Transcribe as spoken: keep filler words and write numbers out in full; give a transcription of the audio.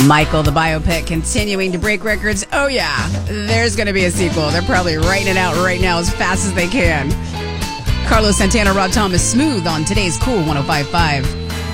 Michael, the biopic, continuing to break records. Oh, yeah, there's going to be a sequel. They're probably writing it out right now as fast as they can. Carlos Santana, Rob Thomas, Smooth on today's Cool one oh five point five.